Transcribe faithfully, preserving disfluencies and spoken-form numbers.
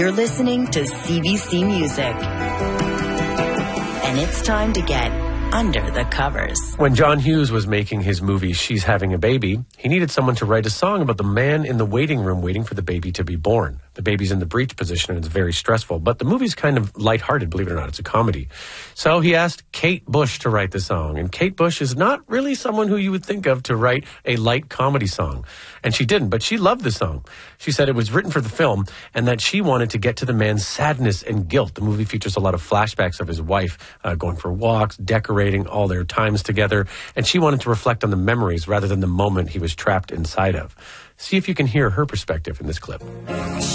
You're listening to C B C Music. And it's time to get under the covers. When John Hughes was making his movie She's Having a Baby, he needed someone to write a song about the man in the waiting room waiting for the baby to be born. The baby's in the breech position and it's very stressful, but the movie's kind of lighthearted, believe it or not. It's a comedy. So he asked Kate Bush to write the song, and Kate Bush is not really someone who you would think of to write a light comedy song. And she didn't, but she loved the song. She said it was written for the film and that she wanted to get to the man's sadness and guilt. The movie features a lot of flashbacks of his wife uh, going for walks, decorating, all their times together, and she wanted to reflect on the memories rather than the moment he was trapped inside of. See if you can hear her perspective in this clip.